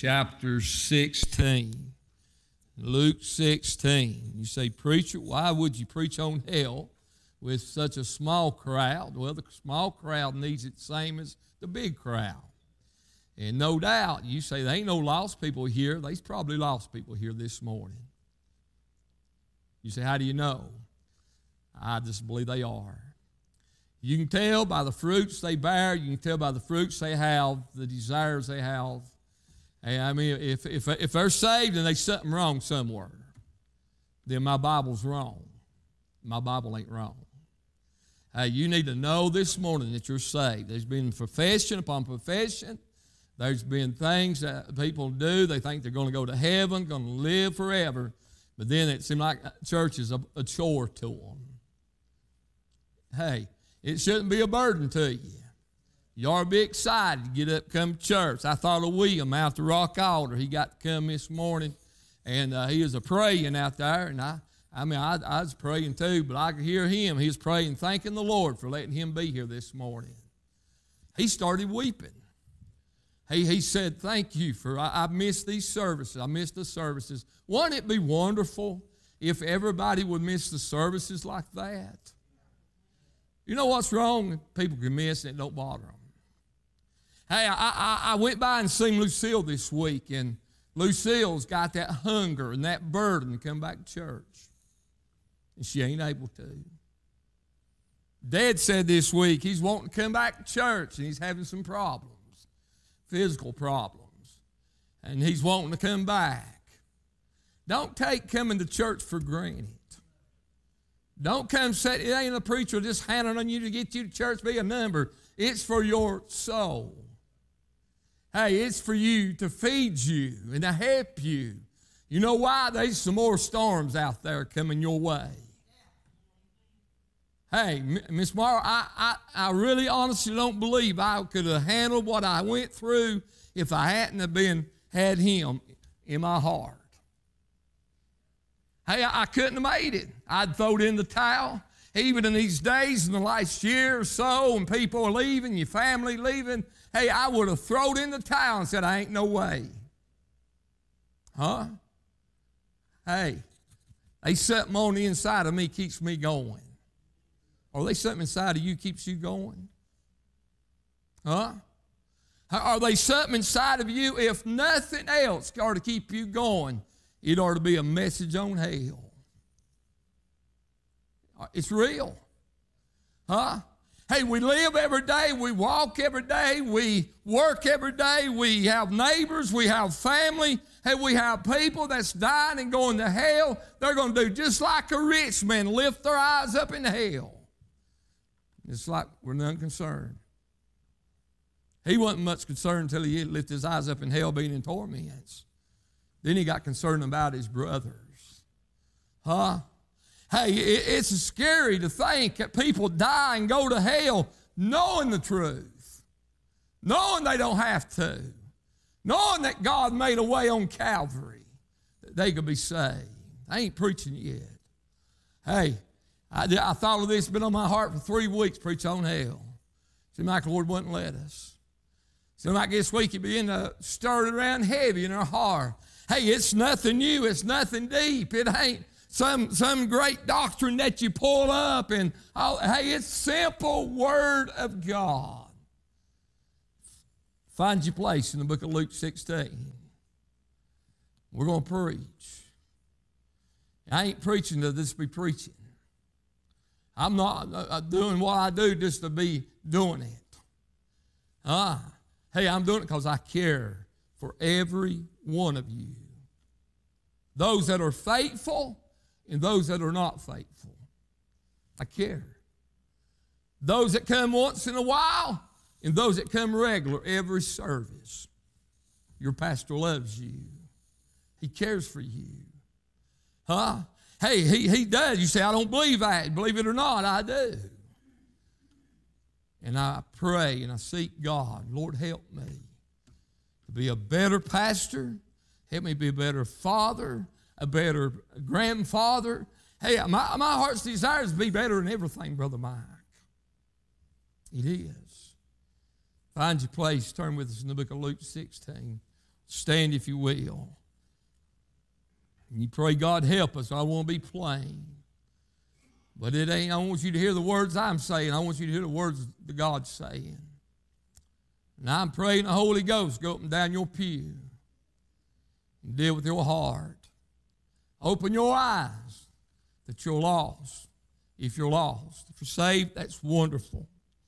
chapter 16. Luke 16. You say, preacher, why would you preach on hell with such a small crowd? Well, the small crowd needs it the same as the big crowd. And no doubt, you say, there ain't no lost people here. There's probably lost people here this morning. You say, how do you know? I just believe they are. You can tell by the fruits they bear. You can tell by the fruits they have, the desires they have. And I mean, if they're saved and there's something wrong somewhere, then my Bible's wrong. My Bible ain't wrong. Hey, you need to know this morning that you're saved. There's been profession upon profession. There's been things that people do. They think they're going to go to heaven, going to live forever. But then it seems like church is a chore to them. Hey, it shouldn't be a burden to you. You ought to be excited to get up and come to church. I thought of William out the Rock Altar. He got to come this morning, and he was praying out there. And I was praying too, but I could hear him. He was praying, thanking the Lord for letting him be here this morning. He started weeping. He said, thank you for, I missed these services. I missed the services. Wouldn't it be wonderful if everybody would miss the services like that? You know what's wrong? People can miss and it don't bother them. Hey, I went by and seen Lucille this week, and Lucille's got that hunger and that burden to come back to church. And she ain't able to. Dad said this week he's wanting to come back to church, and he's having some problems, physical problems, and he's wanting to come back. Don't take coming to church for granted. Don't come say, it ain't a preacher just handing on you to get you to church, be a number. It's for your soul. Hey, it's for you, to feed you and to help you. You know why? There's some more storms out there coming your way. Hey, Miss Mara, I really honestly don't believe I could have handled what I went through if I hadn't have had him in my heart. Hey, I couldn't have made it. I'd throw it in the towel. Even in these days, in the last year or so, and people are leaving, your family leaving, hey, I would have thrown it in the towel and said, I ain't no way. Huh? Hey, there's something on the inside of me keeps me going. Or there's something inside of you keeps you going? Huh? Are they something inside of you, if nothing else ought to keep you going? It ought to be a message on hell. It's real. Huh? Hey, we live every day. We walk every day. We work every day. We have neighbors. We have family. Hey, we have people that's dying and going to hell. They're going to do just like a rich man, lift their eyes up in hell. It's like we're none concerned. He wasn't much concerned until he lifted his eyes up in hell being in torments. Then he got concerned about his brothers. Huh? Hey, it's scary to think that people die and go to hell knowing the truth, knowing they don't have to, knowing that God made a way on Calvary that they could be saved. I ain't preaching yet. Hey, I thought of this, been on my heart for 3 weeks, preach on hell. Seemed like the Lord wouldn't let us. Seemed like this week He'd begin to stir it around heavy in our heart. Hey, it's nothing new. It's nothing deep. It ain't some great doctrine that you pull up. And hey, it's simple Word of God. Find your place in the book of Luke 16. We're going to preach. I ain't preaching to just be preaching. I'm not doing what I do just to be doing it. Hey, I'm doing it because I care for every one of you. Those that are faithful and those that are not faithful. I care. Those that come once in a while and those that come regular every service. Your pastor loves you. He cares for you. Huh? Hey, he does. You say, I don't believe that. Believe it or not, I do. And I pray and I seek God. Lord, help me to be a better pastor. Help me be a better father, a better grandfather. Hey, my heart's desire is to be better in everything, Brother Mike. It is. Find your place. Turn with us in the book of Luke 16. Stand if you will. And you pray, God help us. I want to be plain. But it ain't, I want you to hear the words I'm saying. I want you to hear the words that God's saying. And I'm praying the Holy Ghost go up and down your pew and deal with your heart. Open your eyes that you're lost. If you're lost. If you're saved, that's wonderful.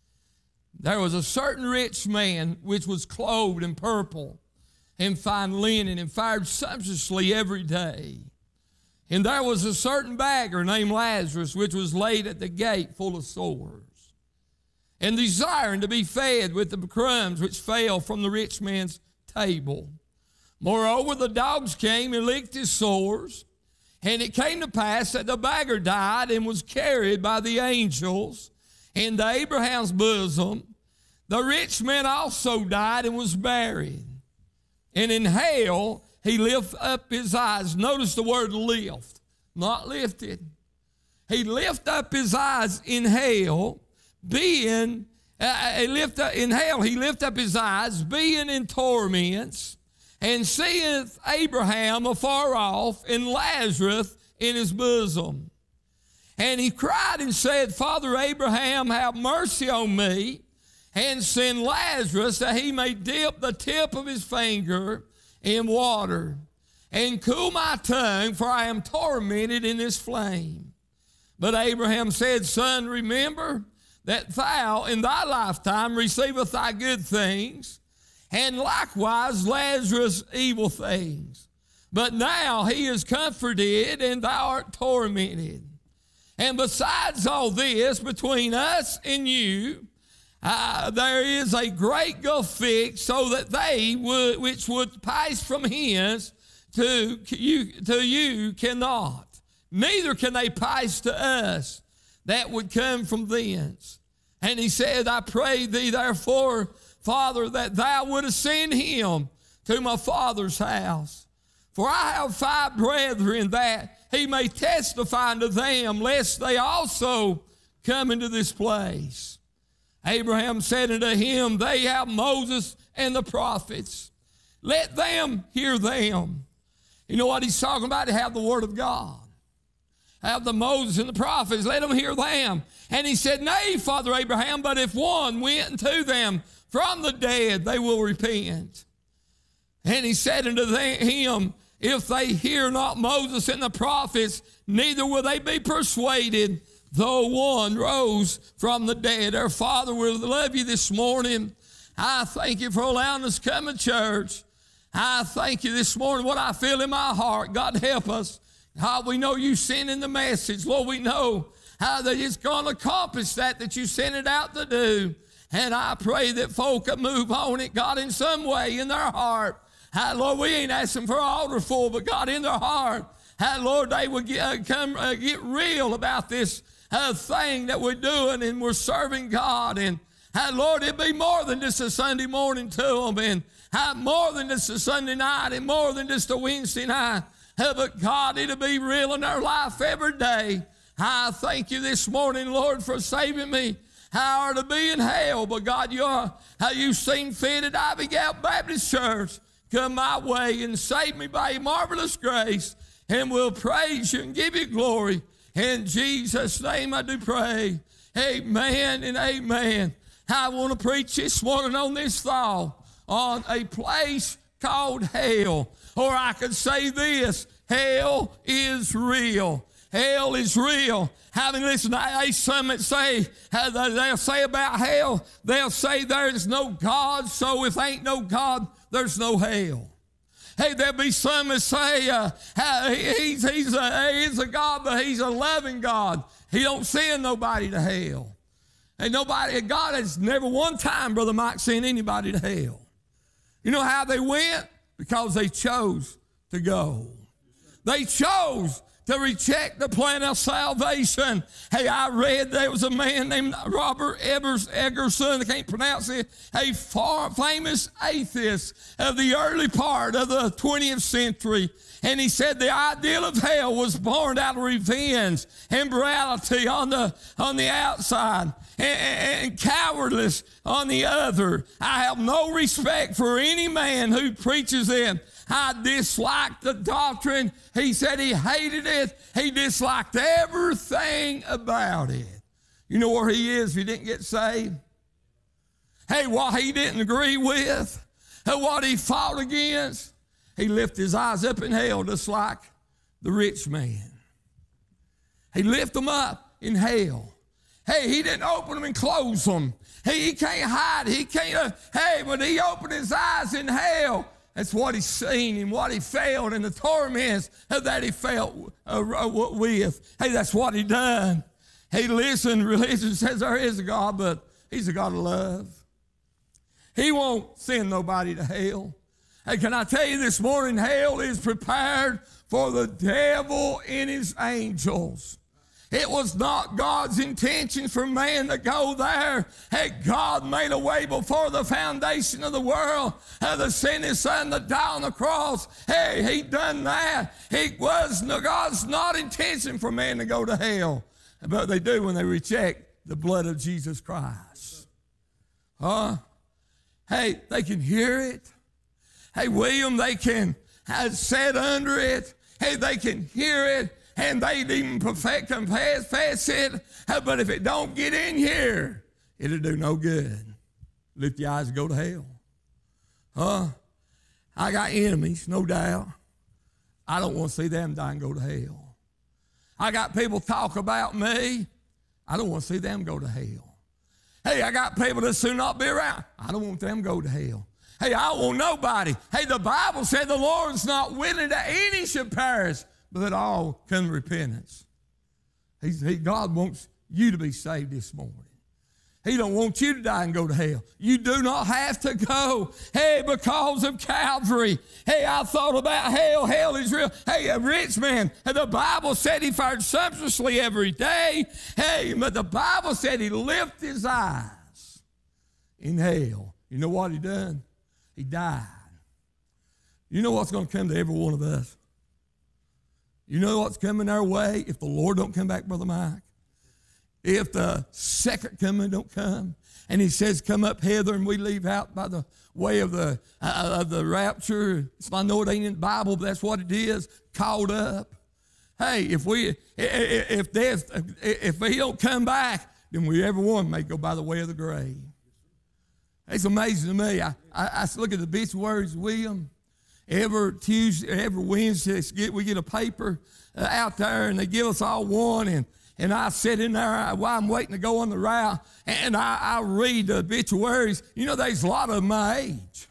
There was a certain rich man which was clothed in purple and fine linen and fared sumptuously every day. And there was a certain beggar named Lazarus which was laid at the gate full of sores, and desiring to be fed with the crumbs which fell from the rich man's table. Moreover, the dogs came and licked his sores. And it came to pass that the beggar died and was carried by the angels into Abraham's bosom. The rich man also died and was buried. And in hell he lifted up his eyes. Notice the word lift, not lifted. He lifted up his eyes in hell, being he lifted up his eyes, being in torments, and seeth Abraham afar off, and Lazarus in his bosom. And he cried and said, Father Abraham, have mercy on me, and send Lazarus that he may dip the tip of his finger in water, and cool my tongue, for I am tormented in this flame. But Abraham said, Son, remember that thou in thy lifetime receivest thy good things, and likewise Lazarus evil things. But now he is comforted, and thou art tormented. And besides all this, between us and you, there is a great gulf fixed, so that they which would pass from hence to you cannot. Neither can they pass to us that would come from thence. And he said, I pray thee therefore, Father, that thou wouldest send him to my father's house. For I have 5 brethren, that he may testify unto them, lest they also come into this place. Abraham said unto him, They have Moses and the prophets. Let them hear them. You know what he's talking about? To have the word of God. Have the Moses and the prophets. Let them hear them. And he said, Nay, Father Abraham, but if one went unto them from the dead, they will repent. And he said unto him, If they hear not Moses and the prophets, neither will they be persuaded, though one rose from the dead. Our Father, we love you this morning. I thank you for allowing us to come to church. I thank you this morning, what I feel in my heart. God help us. God, we know you sent in the message. Lord, we know how that it's going to accomplish that you sent it out to do. And I pray that folk will move on it, God, in some way in their heart. Lord, we ain't asking for an altar full, but God, in their heart, Lord, they would get real about this thing that we're doing, and we're serving God. And Lord, it'd be more than just a Sunday morning to them, and more than just a Sunday night, and more than just a Wednesday night. But God, it'll be real in their life every day. I thank you this morning, Lord, for saving me. How are to be in hell, but God, you've seen fit at Ivy Gap Baptist Church. Come my way and save me by your marvelous grace, and we'll praise you and give you glory. In Jesus' name I do pray. Amen and amen. I want to preach this morning on this thought, on a place called hell. Or I could say this, hell is real. Hell is real. Having listened to some that say, they'll say about hell, they'll say there is no God, so if ain't no God, there's no hell. Hey, there'll be some that say he's a God, but he's a loving God. He don't send nobody to hell. And God has never one time, Brother Mike, sent anybody to hell. You know how they went? Because they chose to go. They chose to reject the plan of salvation. Hey, I read there was a man named Robert Eggerson, I can't pronounce it, a famous atheist of the early part of the 20th century. And he said the ideal of hell was born out of revenge and morality on the outside. and cowardless on the other. I have no respect for any man who preaches them. I disliked the doctrine. He said he hated it. He disliked everything about it. You know where he is if he didn't get saved? Hey, what he didn't agree with, what he fought against, he lifted his eyes up in hell just like the rich man. He lifted them up in hell. Hey, he didn't open them and close them. Hey, he can't hide. He can't, but he opened his eyes in hell. That's what he's seen and what he felt and the torments that he felt with. Hey, that's what he done. Hey, listen, religion says there is a God, but he's a God of love. He won't send nobody to hell. Hey, can I tell you this morning, hell is prepared for the devil and his angels. It was not God's intention for man to go there. Hey, God made a way before the foundation of the world to send his son to die on the cross. Hey, he done that. God's not intention for man to go to hell. But they do when they reject the blood of Jesus Christ. Hey, they can hear it. Hey, William, they can sit under it. Hey, they can hear it. And they'd even confess it. But if it don't get in here, it'll do no good. Lift your eyes and go to hell. I got enemies, no doubt. I don't want to see them die and go to hell. I got people talk about me. I don't want to see them go to hell. Hey, I got people that soon not be around. I don't want them to go to hell. Hey, I don't want nobody. Hey, the Bible said the Lord's not willing that any should perish, but that all come to repentance. God wants you to be saved this morning. He don't want you to die and go to hell. You do not have to go. Hey, because of Calvary. Hey, I thought about hell. Hell is real. Hey, a rich man, the Bible said he fared sumptuously every day. Hey, but the Bible said he lifted his eyes in hell. You know what he done? He died. You know what's going to come to every one of us? You know what's coming our way if the Lord don't come back, Brother Mike? If the second coming don't come, and he says, come up hither, and we leave out by the way of the rapture. I know it ain't in the Bible, but that's what it is, caught up. Hey, if he don't come back, then everyone may go by the way of the grave. It's amazing to me. I look at the obituaries, William. Every Tuesday, every Wednesday, we get a paper out there, and they give us all one, and I sit in there while I'm waiting to go on the route, and I read the obituaries. You know, there's a lot of my age.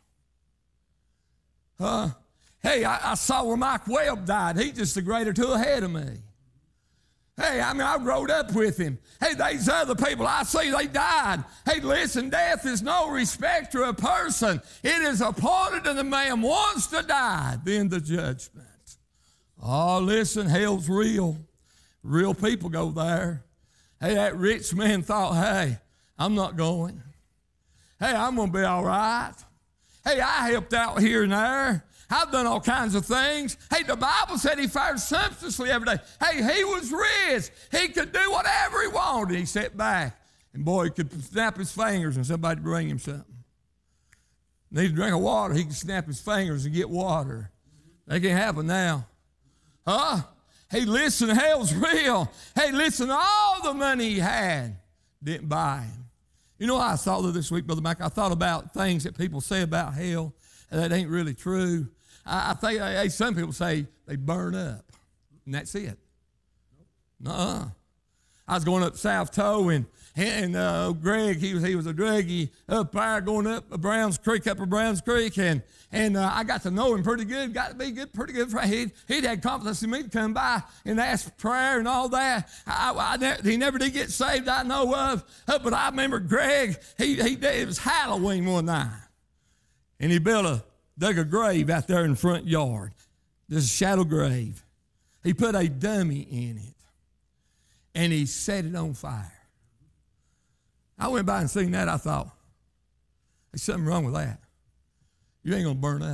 Hey, I saw where Mike Webb died. He's just a grade or two ahead of me. Hey, I growed up with him. Hey, these other people I see, they died. Hey, listen, death is no respect to a person. It is appointed that the man wants to die, then the judgment. Oh, listen, hell's real. Real people go there. Hey, that rich man thought, hey, I'm not going. Hey, I'm going to be all right. Hey, I helped out here and there. I've done all kinds of things. Hey, the Bible said he fared sumptuously every day. Hey, he was rich. He could do whatever he wanted. He sat back, and boy, he could snap his fingers and somebody bring him something. Need a drink of water, he could snap his fingers and get water. That can't happen now. Hey, listen, hell's real. Hey, listen, all the money he had didn't buy him. You know what I thought of this week, Brother Mike? I thought about things that people say about hell that ain't really true. I think some people say they burn up, and that's it. Nuh-uh. I was going up South Toe, and Greg, he was a druggie up there going up Browns Creek, and I got to know him pretty good, got to be good, pretty good friend. He'd had confidence in me to come by and ask prayer and all that. He never did get saved, I know of, but I remember Greg, it was Halloween one night. And he dug a grave out there in the front yard. There's a shadow grave. He put a dummy in it, and he set it on fire. I went by and seen that. I thought, there's something wrong with that. You ain't going to burn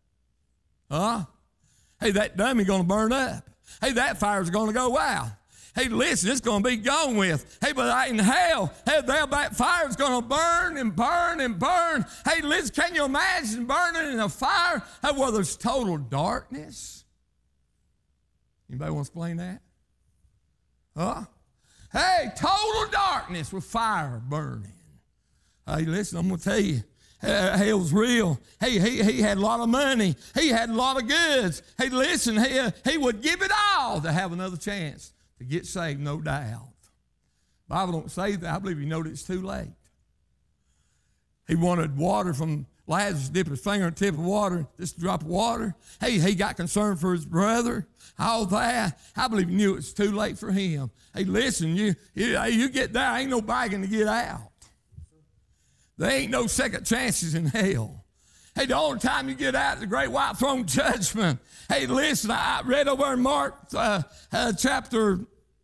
up. Hey, that dummy going to burn up. Hey, that fire's going to go out. Hey, listen, it's going to be gone with. Hey, but in hell, hey, that fire is going to burn and burn and burn. Hey, listen, can you imagine burning in a fire where there's total darkness? Anybody want to explain that? Huh? Hey, total darkness with fire burning. Hey, listen, I'm going to tell you, hell's real. Hey, he had a lot of money. He had a lot of goods. Hey, listen, he would give it all to have another chance to get saved, no doubt. The Bible don't say that. I believe he knew it's too late. He wanted water from Lazarus, dip his finger in the tip of water, just a drop of water. Hey, he got concerned for his brother, all that. I believe he knew it was too late for him. Hey, listen, you get there, ain't no begging to get out. There ain't no second chances in hell. Hey, the only time you get out is the great white throne judgment. Hey, listen, I read over in Mark chapter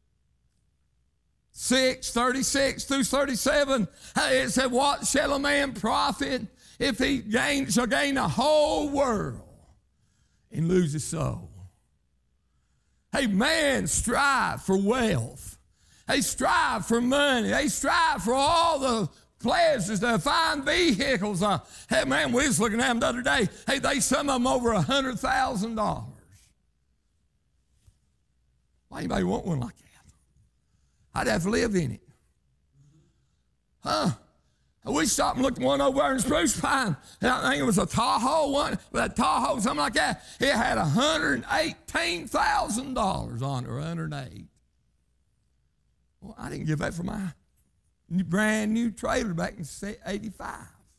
6, 36 through 37. It said, what shall a man profit if he shall gain the whole world and lose his soul? Hey, man, strive for wealth. They strive for money. They strive for all the pleasures, to find vehicles. Hey, man, we was looking at them the other day. Hey, some of them over $100,000. Why anybody want one like that? I'd have to live in it. Huh? We stopped and looked at one over there in Spruce Pine. And I think it was a Tahoe one, that Tahoe, something like that. It had $118,000 on it, or $108,000. Well, I didn't give that for my brand new trailer back in '85.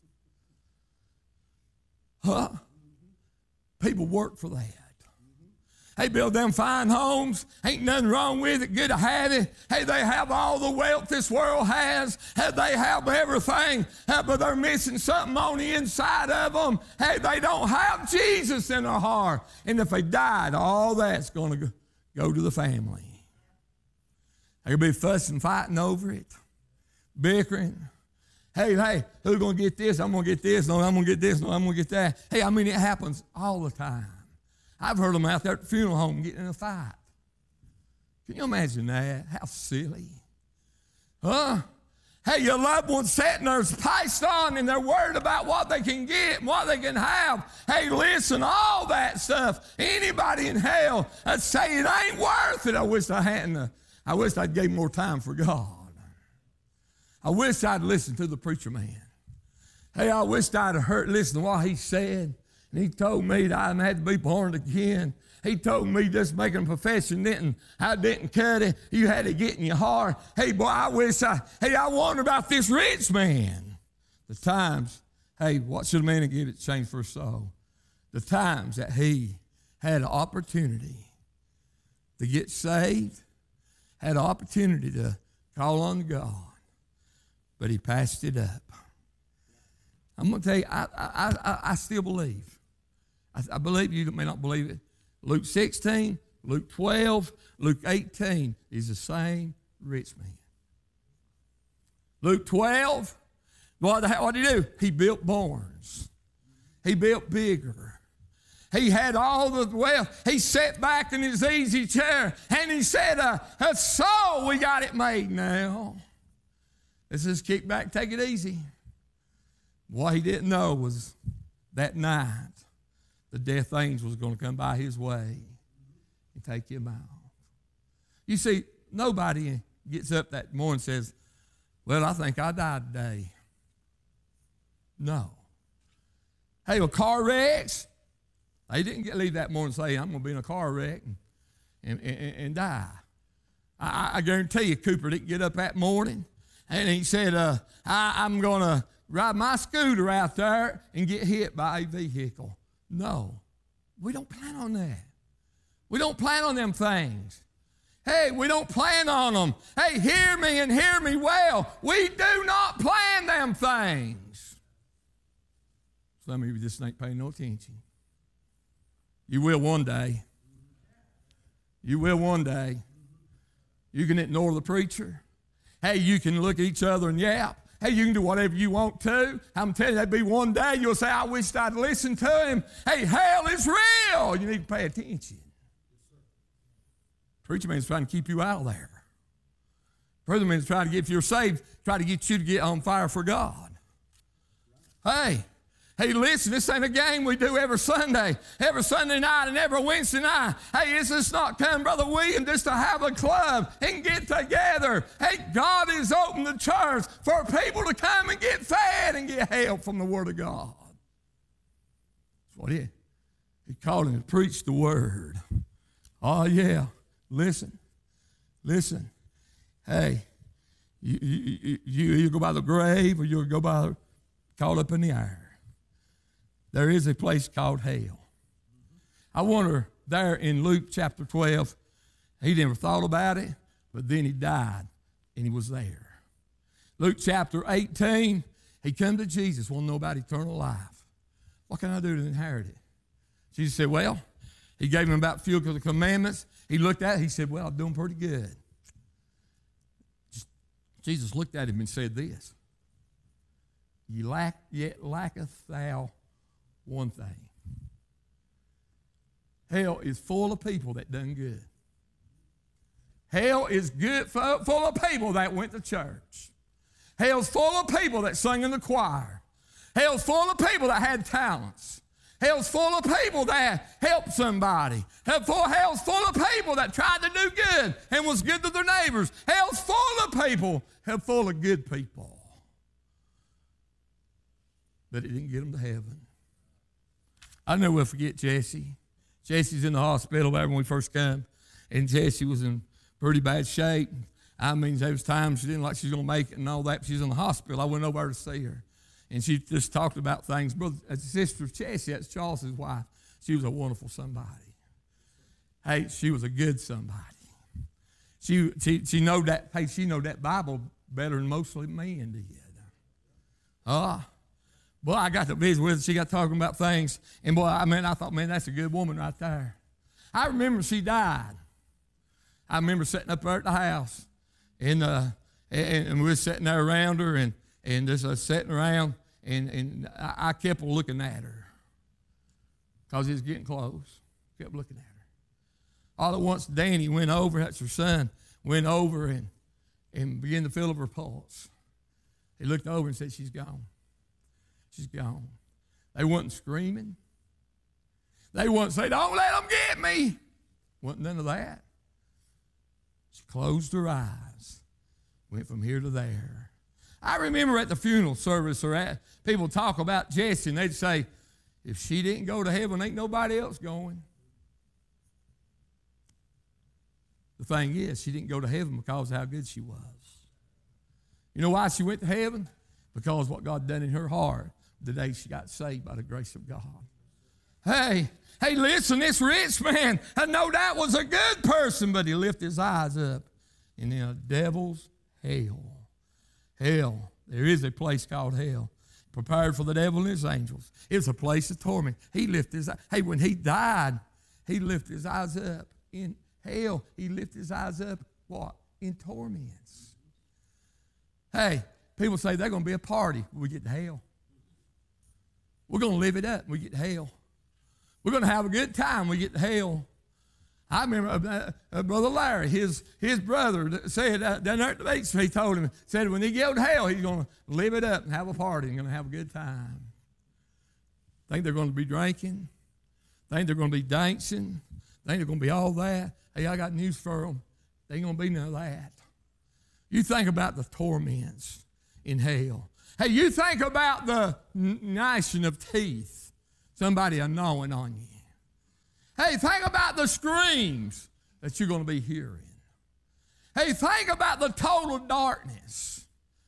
Huh? People work for that. They build them fine homes. Ain't nothing wrong with it. Good to have it. Hey, they have all the wealth this world has. Hey, they have everything. Hey, but they're missing something on the inside of them. Hey, they don't have Jesus in their heart. And if they died, all that's going to go to the family. They'll be fussing, fighting over it, bickering. Hey, who's going to get this? I'm going to get this. No, I'm going to get this. No, I'm going to get that. Hey, I mean, it happens all the time. I've heard them out there at the funeral home getting in a fight. Can you imagine that? How silly. Huh? Hey, your loved one's sitting there passed on and they're worried about what they can get and what they can have. Hey, listen, all that stuff. Anybody in hell that'd say it ain't worth it. I wish I'd gave more time for God. I wish I'd listened to the preacher man. Hey, I wish I'd listened to what he said. And he told me that I had to be born again. He told me just making a profession didn't cut it. You had to get in your heart. Hey, boy, I wonder about this rich man. The times, hey, what should a man give it change for a soul? The times that he had an opportunity to get saved, had an opportunity to call on God, but he passed it up. I'm going to tell you, I still believe. I believe you may not believe it. Luke 16, Luke 12, Luke 18 is the same rich man. Luke 12, what did he do? He built barns. He built bigger. He had all the wealth. He sat back in his easy chair and he said, so we got it made now. Let's just kick back, take it easy. What he didn't know was that night, the death angel was going to come by his way and take him out. You see, nobody gets up that morning and says, well, I think I died today. No. Hey, well, car wrecks, they didn't leave that morning and say, I'm going to be in a car wreck and die. I guarantee you, Cooper didn't get up that morning and he said, I'm going to ride my scooter out there and get hit by a vehicle. No, we don't plan on that. We don't plan on them things. Hey, we don't plan on them. Hey, hear me and hear me well. We do not plan them things. Some of you just ain't paying no attention. You will one day. You will one day. You can ignore the preacher. Hey, you can look at each other and yap. Hey, you can do whatever you want to. I'm telling you, there'll be one day you'll say, I wish I'd listened to him. Hey, hell is real. You need to pay attention. Preacher man's trying to keep you out of there. Further means try to get, if you're saved, try to get you to get on fire for God. Hey, listen, this ain't a game we do every Sunday night and every Wednesday night. Hey, it's just not come, Brother William, just to have a club and get together. Hey, God has opened the church for people to come and get fed and get help from the Word of God. That's what he called him to preach the Word. Oh, yeah. Listen. Hey, you go by the grave or you'll go by caught up in the air. There is a place called hell. I wonder, there in Luke chapter 12, he never thought about it, but then he died and he was there. Luke chapter 18, he come to Jesus, want to know about eternal life. What can I do to inherit it? Jesus said, well, he gave him about a few of the commandments. He looked at it, he said, well, I'm doing pretty good. Jesus looked at him and said this, yet lacketh thou one thing. Hell is full of people that done good. Hell is good, full of people that went to church. Hell's full of people that sung in the choir. Hell's full of people that had talents. Hell's full of people that helped somebody. Hell's full of people that tried to do good and was good to their neighbors. Hell's full of people. Hell's full of good people. But it didn't get them to heaven. I never will forget Jesse. Jesse's in the hospital back when we first came, and Jesse was in pretty bad shape. I mean, there was times she didn't like she was going to make it and all that, but she's in the hospital. I went over there to see her, and she just talked about things. Brother, sister Jessie, that's Charles's wife, she was a wonderful somebody. Hey, she was a good somebody. She know that Bible better than most men did. Boy, I got to visit with her. She got talking about things. And boy, I thought, man, that's a good woman right there. I remember she died. I remember sitting up there at the house. And we were sitting there around her and just sitting around. And I kept looking at her. Because it was getting close. Kept looking at her. All at once, Danny went over, that's her son, went over and began to feel of her pulse. He looked over and said, she's gone. She's gone. They wasn't screaming. They wasn't saying, don't let them get me. Wasn't none of that. She closed her eyes, went from here to there. I remember at the funeral service people talk about Jessie, and they'd say, if she didn't go to heaven, ain't nobody else going. The thing is, she didn't go to heaven because of how good she was. You know why she went to heaven? Because what God done in her heart the day she got saved by the grace of God. Hey, listen, this rich man, I know that was a good person, but he lifted his eyes up in the devil's hell. Hell, there is a place called hell, prepared for the devil and his angels. It's a place of torment. He lifted his eyes. Hey, when he died, he lifted his eyes up in hell. He lifted his eyes up, what? In torments. Hey, people say they're going to be a party when we get to hell. We're going to live it up when we get to hell. We're going to have a good time when we get to hell. I remember Brother Larry, his brother said down there at the beach, he told him, said when he goes to hell, he's going to live it up and have a party and going to have a good time. Think they're going to be drinking. Think they're going to be dancing. Think they're going to be all that. Hey, I got news for them. They ain't going to be none of that. You think about the torments in hell. Hey, you think about the gnashing of teeth, somebody gnawing on you. Hey, think about the screams that you're going to be hearing. Hey, think about the total darkness.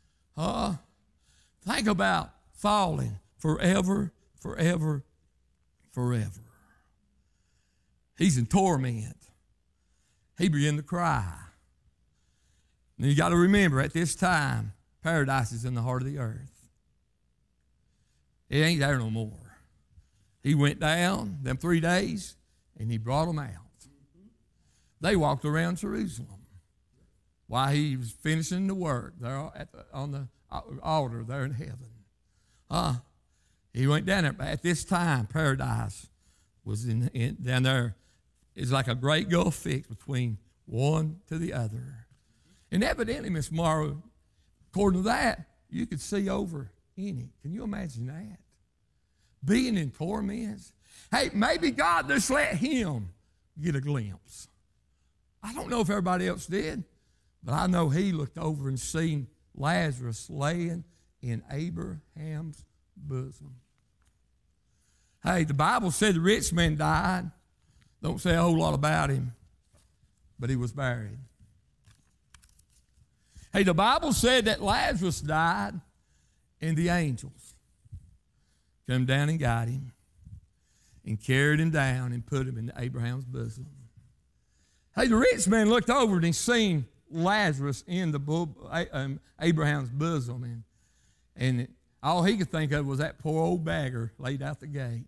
Think about falling forever, forever, forever. He's in torment. He began to cry. And you got to remember, at this time, paradise is in the heart of the earth. It ain't there no more. He went down them 3 days, and he brought them out. They walked around Jerusalem while he was finishing the work there on the altar there in heaven. He went down there. At this time, paradise was down there. It's like a great gulf fixed between one to the other. And evidently, Miss Morrow, according to that, you could see over in it. Can you imagine that? Being in torments. Hey, maybe God just let him get a glimpse. I don't know if everybody else did, but I know he looked over and seen Lazarus laying in Abraham's bosom. Hey, the Bible said the rich man died. Don't say a whole lot about him, but he was buried. Hey, the Bible said that Lazarus died, and the angels come down and got him and carried him down and put him in Abraham's bosom. Hey, the rich man looked over and he seen Lazarus in Abraham's bosom, and all he could think of was that poor old beggar laid out the gate.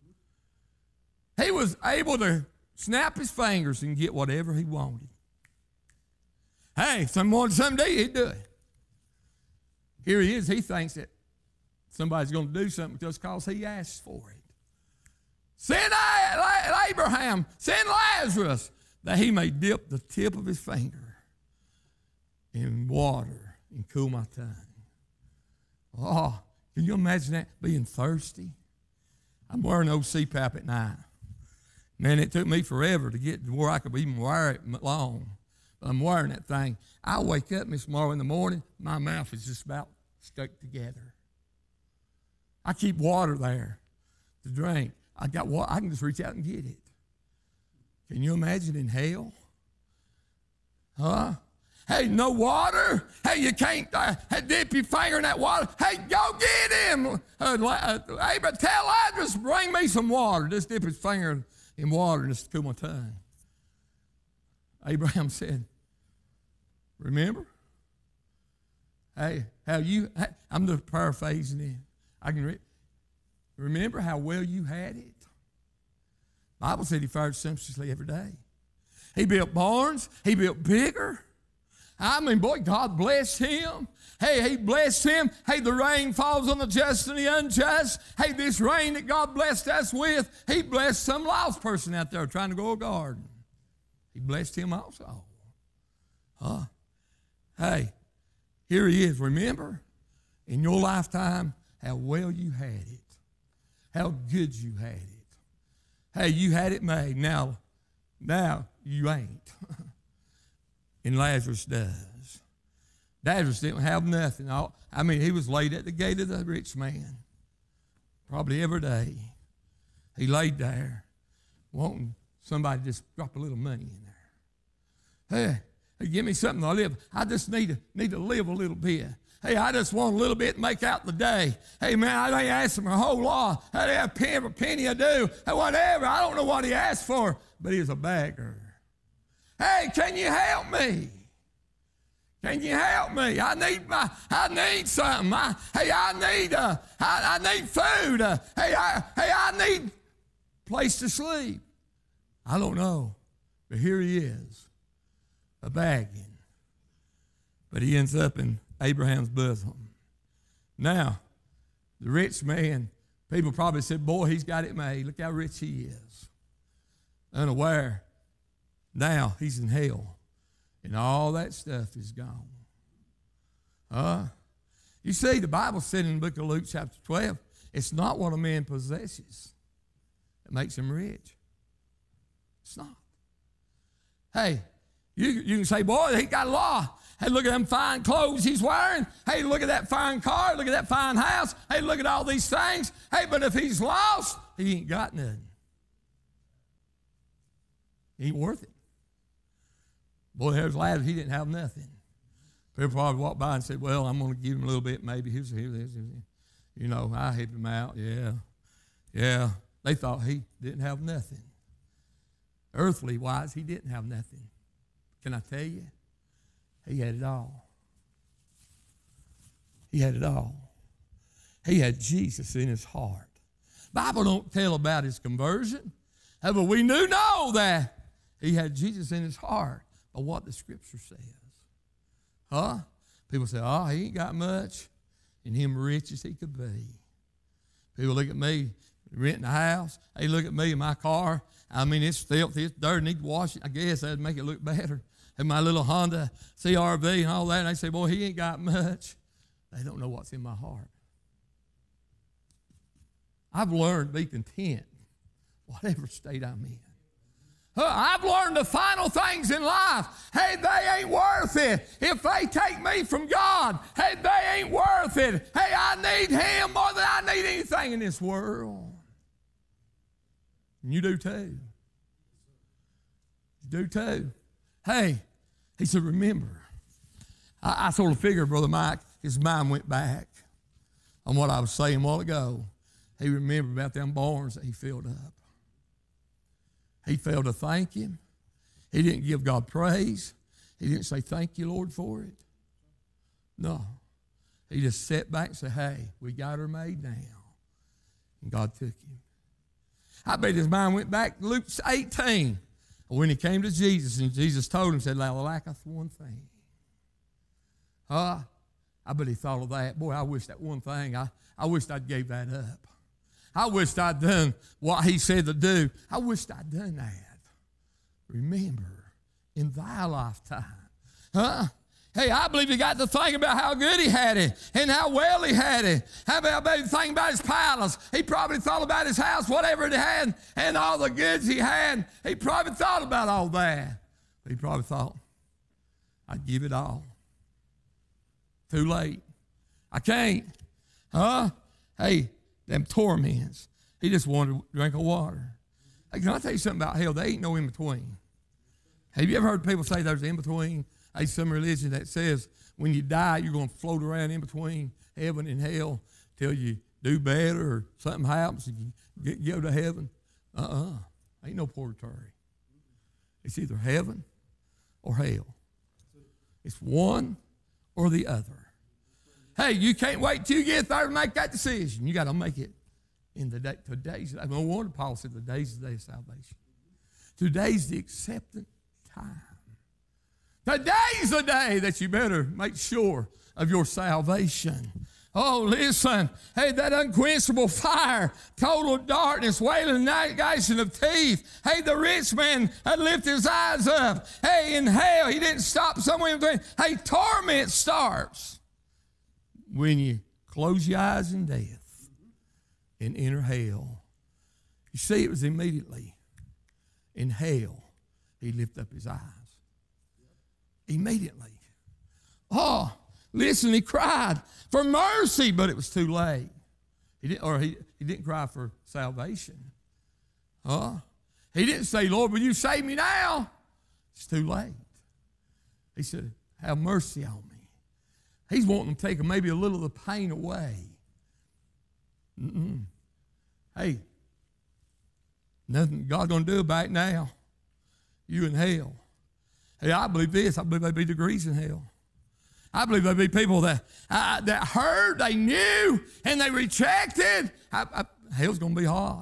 He was able to snap his fingers and get whatever he wanted. Hey, someday he'd do it. Here he is. He thinks that somebody's going to do something just because he asked for it. Send Abraham, send Lazarus, that he may dip the tip of his finger in water and cool my tongue. Oh, can you imagine that, being thirsty? I'm wearing old CPAP at night. Man, it took me forever to get to where I could even wear it long. But I'm wearing that thing. I wake up, Miss Morrow, in the morning, my mouth is just about stuck together. I keep water there to drink. I got water. I can just reach out and get it. Can you imagine in hell? Huh? Hey, no water? Hey, you can't dip your finger in that water. Hey, go get him. Abraham, tell Lazarus, bring me some water. Just dip his finger in water and just cool my tongue. Abraham said, remember? Hey, I'm just paraphrasing it. I can remember how well you had it? The Bible said he fared sumptuously every day. He built barns. He built bigger. I mean, boy, God blessed him. Hey, he blessed him. Hey, the rain falls on the just and the unjust. Hey, this rain that God blessed us with, he blessed some lost person out there trying to grow a garden. He blessed him also. Hey, here he is. Remember, in your lifetime, how well you had it. How good you had it. Hey, you had it made. Now you ain't. And Lazarus does. Lazarus didn't have nothing. I mean, he was laid at the gate of the rich man. Probably every day. He laid there wanting somebody to just drop a little money in there. Hey, give me something to live. I just need to live a little bit. Hey, I just want a little bit to make out the day. Hey, man, I ain't asking for a whole lot. Hey, a penny I do. Hey, whatever. I don't know what he asked for, but he was a beggar. Hey, can you help me? Can you help me? I need something. I need food. I need a place to sleep. I don't know, but here he is, a begging. But he ends up in Abraham's bosom. Now, the rich man, people probably said, boy, he's got it made. Look how rich he is. Unaware. Now he's in hell, and all that stuff is gone. You see, the Bible said in the book of Luke chapter 12, it's not what a man possesses that makes him rich. It's not. Hey, you can say, boy, he got a lot. Hey, look at them fine clothes he's wearing. Hey, look at that fine car. Look at that fine house. Hey, look at all these things. Hey, but if he's lost, he ain't got nothing. He ain't worth it. Boy, there's Lazarus. He didn't have nothing. People probably walked by and said, well, I'm going to give him a little bit maybe. Here's. You know, I helped him out. Yeah. They thought he didn't have nothing. Earthly wise, he didn't have nothing. Can I tell you? He had it all. He had it all. He had Jesus in his heart. Bible don't tell about his conversion. But we do know that he had Jesus in his heart by what the Scripture says. People say, oh, he ain't got much, and him rich as he could be. People look at me renting a house. Hey, look at me in my car. I mean, it's filthy, it's dirty, need to wash it. I guess that'd make it look better. and my little Honda CRV and all that, and they say, boy, he ain't got much. They don't know what's in my heart. I've learned to be content, whatever state I'm in. I've learned the final things in life. Hey, they ain't worth it. If they take me from God, hey, they ain't worth it. Hey, I need Him more than I need anything in this world. And you do too. You do too. Hey, he said, remember. I sort of figured, Brother Mike, his mind went back on what I was saying a while ago. He remembered about them barns that he filled up. He failed to thank Him. He didn't give God praise. He didn't say, thank you, Lord, for it. No. He just sat back and said, hey, we got her made now. And God took him. I bet his mind went back to Luke 18. When he came to Jesus, and Jesus told him, said, thou lacketh one thing. I bet he thought of that. Boy, I wish that one thing, I wished I'd gave that up. I wished I'd done what he said to do. I wished I'd done that. Remember, in thy lifetime. Hey, I believe he got to think about how good he had it and how well he had it. How about think about his palace? He probably thought about his house, whatever it had, and all the goods he had. He probably thought about all that. But he probably thought, I'd give it all. Too late. I can't. Hey, them torments. He just wanted to drink of water. Hey, can I tell you something about hell? There ain't no in-between. Have you ever heard people say there's an in-between? There's some religion that says when you die, you're going to float around in between heaven and hell till you do better or something happens and you go to heaven. Ain't no purgatory. It's either heaven or hell. It's one or the other. Hey, you can't wait till you get there to make that decision. You got to make it in the day. Today's, no wonder Paul said today's the day of salvation. Today's the acceptance time. Today's the day that you better make sure of your salvation. Oh, listen. Hey, that unquenchable fire, total darkness, wailing gnashing of teeth. Hey, the rich man had lifted his eyes up. Hey, in hell, he didn't stop somewhere in between. Hey, torment starts when you close your eyes in death and enter hell. You see, it was immediately in hell he lifted up his eyes. Immediately. Oh, listen, he cried for mercy, but it was too late. He didn't cry for salvation. He didn't say, Lord, will you save me now? It's too late. He said, have mercy on me. He's wanting to take maybe a little of the pain away. Hey, nothing God's going to do about it now. You in hell. Hey, I believe this. I believe there'll be degrees in hell. I believe there'll be people that heard, they knew, and they rejected. Hell's going to be hot.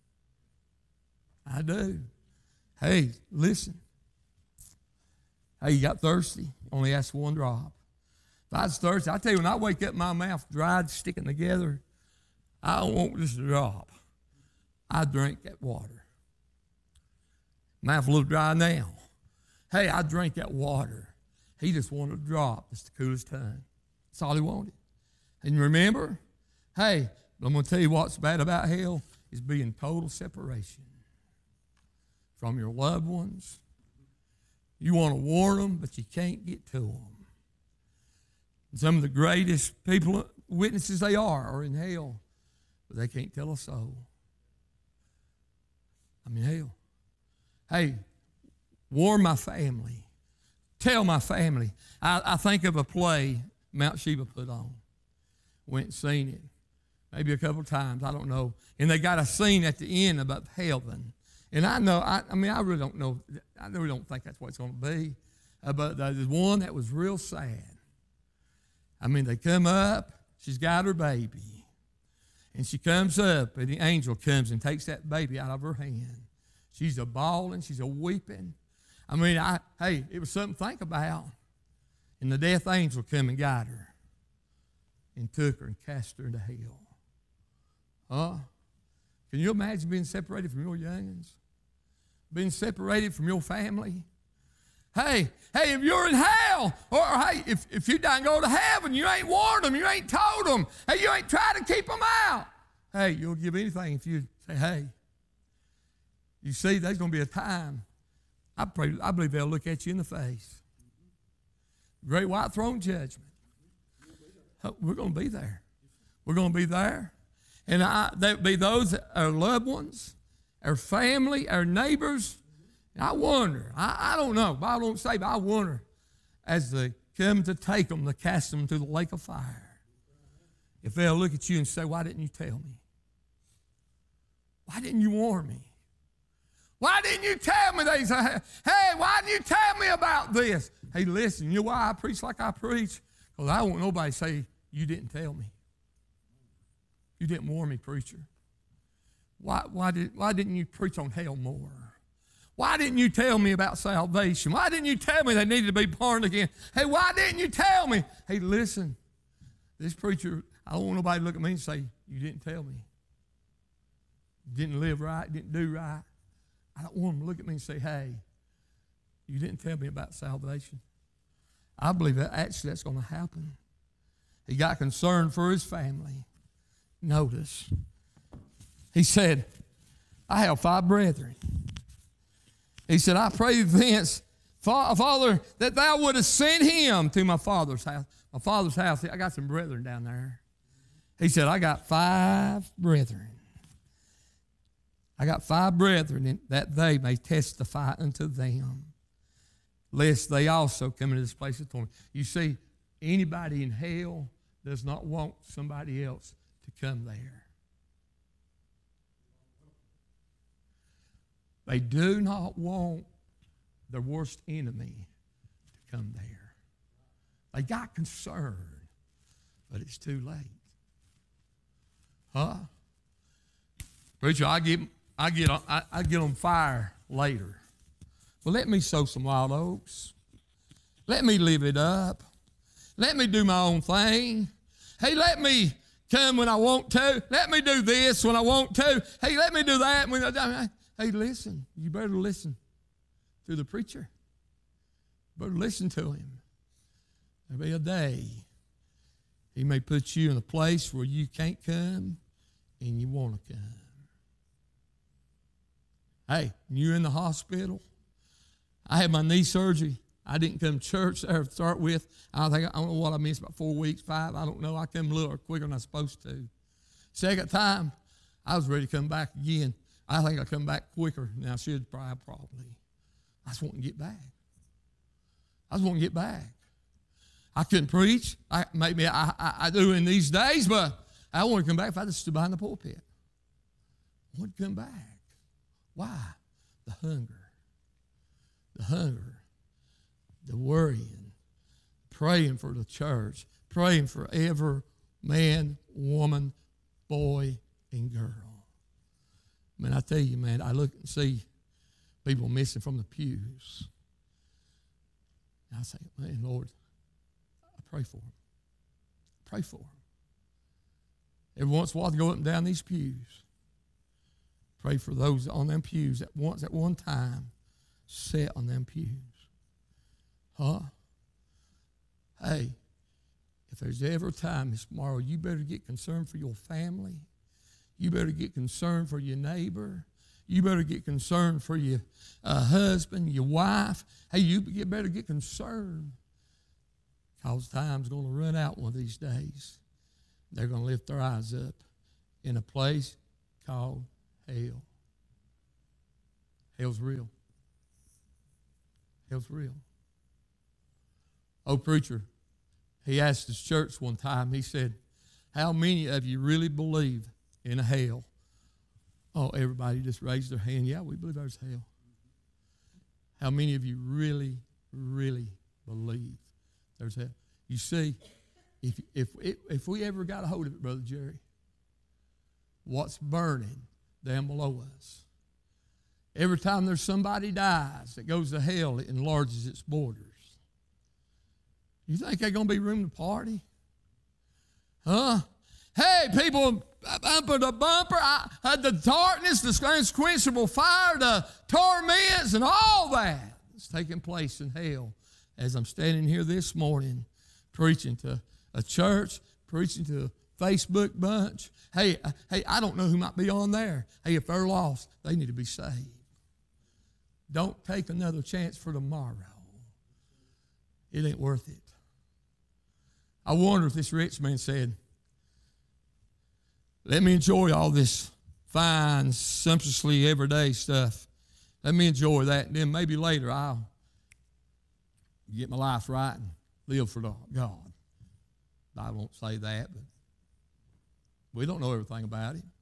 I do. Hey, listen. Hey, you got thirsty. Only ask for one drop. If I was thirsty, I tell you, when I wake up, my mouth dried, sticking together, I don't want just a drop. I drink that water. Mouth a little dry now. Hey, I drank that water. He just wanted a drop. It's to cool his tongue. That's all he wanted. And remember, hey, I'm going to tell you what's bad about hell is being total separation from your loved ones. You want to warn them, but you can't get to them. Some of the greatest people, witnesses they are in hell, but they can't tell a soul. I'm in hell. Hey, warn my family. Tell my family. I think of a play Mount Sheba put on. Went and seen it. Maybe a couple times, I don't know. And they got a scene at the end about heaven. And I know, I really don't know. I really don't think that's what it's going to be. But there's one that was real sad. I mean, they come up. She's got her baby. And she comes up, and the angel comes and takes that baby out of her hand. She's a bawling. She's a weeping. I mean, hey, it was something to think about. And the death angel come and got her and took her and cast her into hell. Can you imagine being separated from your youngins? Being separated from your family? Hey, if you're in hell, or hey, if you don't go to heaven, you ain't warned them, you ain't told them, hey, you ain't tried to keep them out. Hey, you'll give anything if you say, hey. You see, there's going to be a time, I believe they'll look at you in the face. Great white throne judgment. We're going to be there. We're going to be there. And there'll be those, our loved ones, our family, our neighbors. And I wonder, I don't know, Bible don't say, but I wonder, as they come to take them, to cast them to the lake of fire, if they'll look at you and say, why didn't you tell me? Why didn't you warn me? Why didn't you tell me? They say, hey, why didn't you tell me about this? Hey, listen, you know why I preach like I preach? Because I don't want nobody to say, you didn't tell me. You didn't warn me, preacher. Why didn't you preach on hell more? Why didn't you tell me about salvation? Why didn't you tell me they needed to be born again? Hey, why didn't you tell me? Hey, listen, this preacher, I don't want nobody to look at me and say, you didn't tell me. You didn't live right, didn't do right. I don't want them to look at me and say, hey, you didn't tell me about salvation. I believe that actually that's going to happen. He got concerned for his family. Notice, he said, I have 5 brethren. He said, I pray thence, Father, that thou wouldest send him to my father's house. My father's house, I got some brethren down there. He said, I got 5 brethren. I got 5 brethren that they may testify unto them, lest they also come into this place of torment. You see, anybody in hell does not want somebody else to come there. They do not want their worst enemy to come there. They got concerned, but it's too late. Huh? Preacher, I get on fire later. Well, let me sow some wild oats. Let me live it up. Let me do my own thing. Hey, let me come when I want to. Let me do this when I want to. Hey, let me do that when I. Hey, listen. You better listen to the preacher. You better listen to him. There'll be a day he may put you in a place where you can't come and you want to come. Hey, you're in the hospital. I had my knee surgery. I didn't come to church there to start with. I don't know what I missed, about 4 weeks, 5. I don't know. I come a little quicker than I was supposed to. Second time, I was ready to come back again. I think I come back quicker than I should probably. I just want to get back. I couldn't preach. Maybe I do in these days, but I want to come back if I just stood behind the pulpit. I want to come back. Why? The hunger, the worrying, praying for the church, praying for every man, woman, boy, and girl. Man, I tell you, man, I look and see people missing from the pews. And I say, man, Lord, I pray for them. Pray for them. Every once in a while, to go up and down these pews. Pray for those on them pews that once at one time sat on them pews. Huh? Hey, if there's ever a time this tomorrow, you better get concerned for your family. You better get concerned for your neighbor. You better get concerned for your husband, your wife. Hey, you better get concerned, because time's going to run out one of these days. They're going to lift their eyes up in a place called hell. Hell's real. Hell's real. Oh, preacher, he asked his church one time, he said, how many of you really believe in a hell? Oh, everybody just raised their hand. Yeah, we believe there's hell. How many of you really, really believe there's hell? You see, if we ever got a hold of it, Brother Jerry, what's burning down below us? Every time there's somebody dies that goes to hell, it enlarges its borders. You think there's going to be room to party? Huh? Hey, people, bumper to bumper, the darkness, the unquenchable fire, the torments, and all that. that's taking place in hell as I'm standing here this morning preaching to a church, preaching to a Facebook bunch. Hey, I don't know who might be on there. Hey, if they're lost, they need to be saved. Don't take another chance for tomorrow. It ain't worth it. I wonder if this rich man said, let me enjoy all this fine, sumptuously everyday stuff. Let me enjoy that, and then maybe later I'll get my life right and live for God. I won't say that, but we don't know everything about him.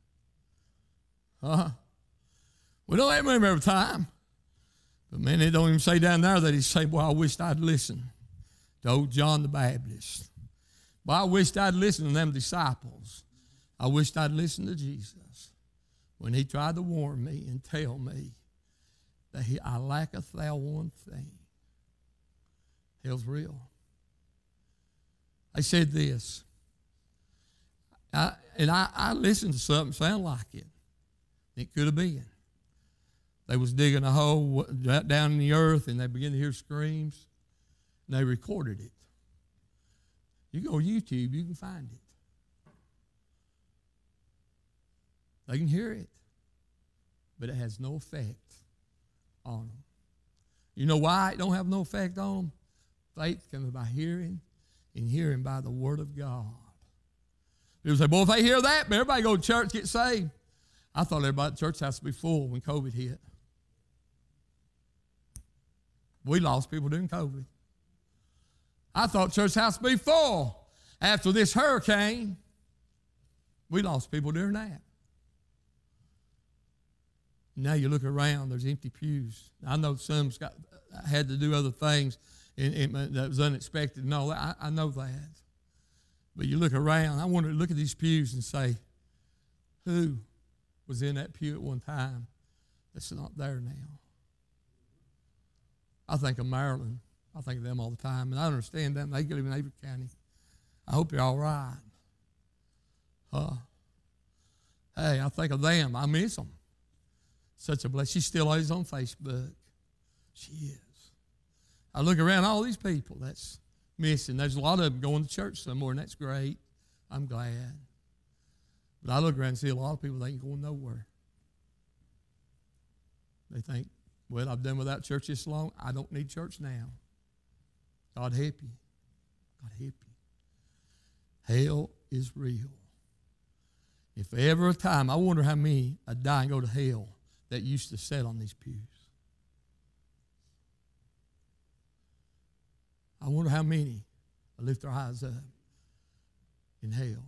We don't have him every time. But man, they don't even say down there that he say, boy, I wished I'd listened to old John the Baptist. Boy, I wished I'd listened to them disciples. I wished I'd listened to Jesus when he tried to warn me and tell me that I lacketh thou one thing. Hell's real. I said this, I listened to something sound like it. It could have been. They was digging a hole down in the earth, and they began to hear screams, and they recorded it. You go to YouTube, you can find it. They can hear it, but it has no effect on them. You know why it don't have no effect on them? Faith comes by hearing, and hearing by the word of God. People say, boy, if they hear that, everybody go to church, get saved. I thought everybody at church has to be full when COVID hit. We lost people during COVID. I thought church has to be full after this hurricane. We lost people during that. Now you look around, there's empty pews. I know some's had to do other things that was unexpected and all that. I know that. But you look around, I want to look at these pews and say, who was in that pew at one time that's not there now? I think of Maryland. I think of them all the time, and I understand them. They live in Avery County. I hope you're all right. Hey, I think of them. I miss them. Such a blessing. She still is on Facebook. She is. I look around all these people that's missing. There's a lot of them going to church somewhere, and that's great. I'm glad. But I look around and see a lot of people that ain't going nowhere. They think, well, I've done without church this long. I don't need church now. God help you. God help you. Hell is real. If ever a time, I wonder how many would die and go to hell that used to sit on these pews. I wonder how many lift their eyes up in hell.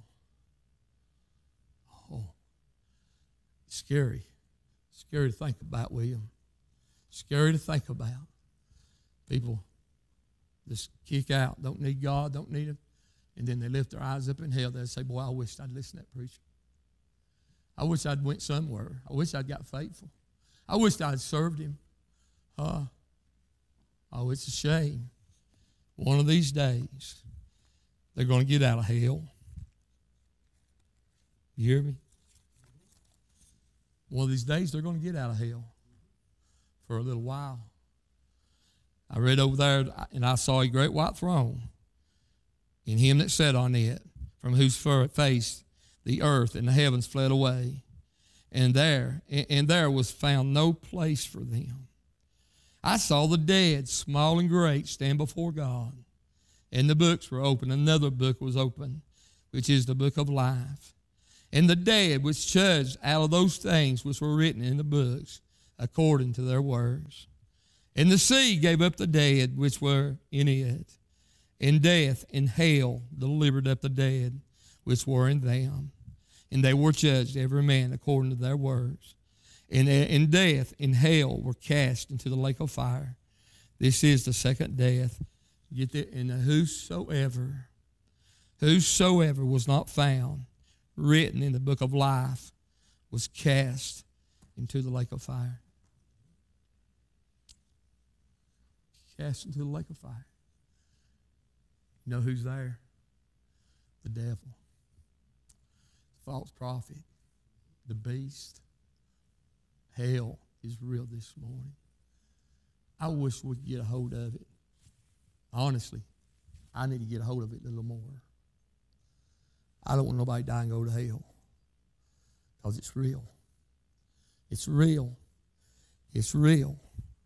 Oh, scary. Scary to think about, William. Scary to think about. People just kick out, don't need God, don't need him. And then they lift their eyes up in hell. They'll say, boy, I wish I'd listened to that preacher. I wish I'd went somewhere. I wish I'd got faithful. I wish I'd served him. Oh, it's a shame. One of these days, they're going to get out of hell. You hear me? One of these days, they're going to get out of hell for a little while. I read over there, and I saw a great white throne, and him that sat on it, from whose face the earth and the heavens fled away. And there was found no place for them. I saw the dead, small and great, stand before God. And the books were open. Another book was open, which is the book of life. And the dead was judged out of those things which were written in the books, according to their works. And the sea gave up the dead which were in it. And death and hell delivered up the dead which were in them. And they were judged, every man according to their works. And death and hell were cast into the lake of fire. This is the second death. Get that? And whosoever was not found written in the book of life was cast into the lake of fire. Cast into the lake of fire. You know who's there? The devil. The false prophet. The beast. Hell is real this morning. I wish we could get a hold of it. Honestly, I need to get a hold of it a little more. I don't want nobody to die and go to hell, because it's real. It's real. It's real.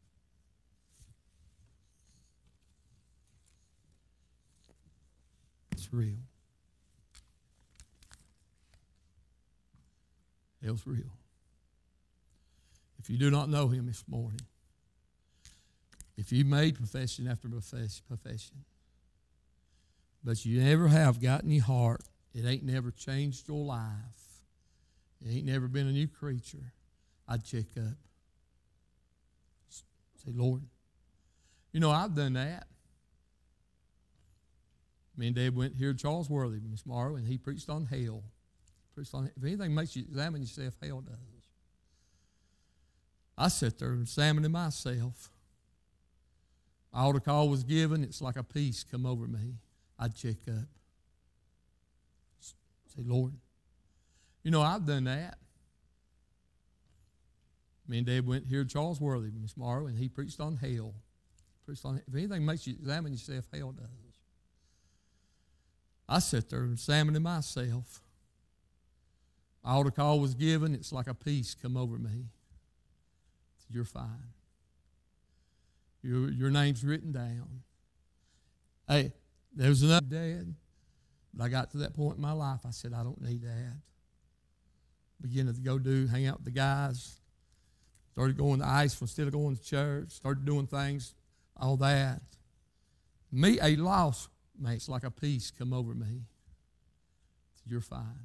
It's real. Hell's real. If you do not know him this morning, if you made profession after profession, but you never have gotten your heart, it ain't never changed your life, it ain't never been a new creature, I'd check up. Say, Lord, you know, I've done that. Me and Dad went here to Charles Worthy Miss Morrow, and he preached on hell. If anything makes you examine yourself, hell does. I sat there examining myself. Altar call was given. It's like a peace come over me. I'd check up. Say, Lord, you know, I've done that. Me and Dad went here to Charles Worthy Miss Morrow, and he preached on hell. If anything makes you examine yourself, hell does. I sat there examining myself. Altar call was given. It's like a peace come over me. You're fine. Your name's written down. Hey, there was another dad, but I got to that point in my life, I said, I don't need that. Beginning to go hang out with the guys. Started going to ice instead of going to church. Started doing things, all that. Me, a lost man, it's like a peace come over me. You're fine.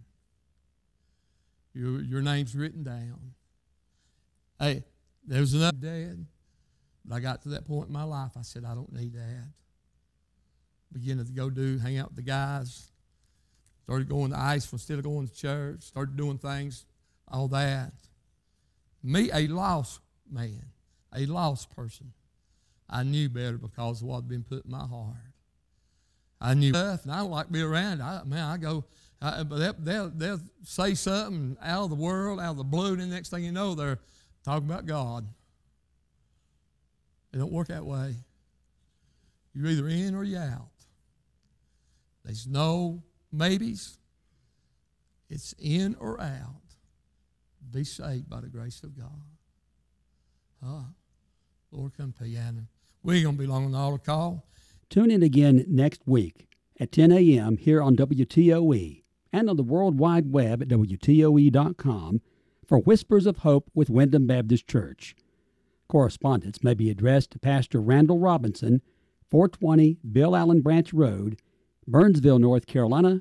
Your name's written down. Hey, there was another dad, but I got to that point in my life, I said, I don't need that. Beginning to go hang out with the guys. Started going to ice instead of going to church. Started doing things, all that. Me, a lost man, a lost person, I knew better because of what had been put in my heart. I knew stuff, and I don't like to be around. But they'll say something out of the world, out of the blue, and the next thing you know, they're talking about God. It don't work that way. You're either in or you're out. There's no maybes. It's in or out. Be saved by the grace of God. Lord, come to you, Anna. We ain't going to be long on the altar call. Tune in again next week at 10 a.m. here on WTOE and on the World Wide Web at WTOE.com for Whispers of Hope with Wyndham Baptist Church. Correspondence may be addressed to Pastor Randall Robinson, 420 Bill Allen Branch Road, Burnsville, North Carolina,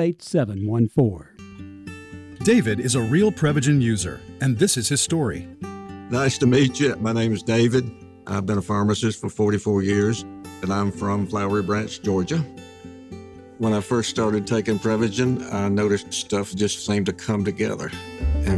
28714. David is a real Prevagen user, and this is his story. Nice to meet you. My name is David. I've been a pharmacist for 44 years, and I'm from Flowery Branch, Georgia. When I first started taking Prevagen, I noticed stuff just seemed to come together.